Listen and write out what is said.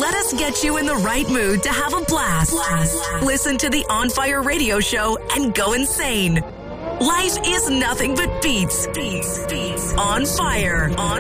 Let us get you in the right mood to have a blast. Listen to the On Fire radio show and go insane. Life is nothing but beats. On Fire.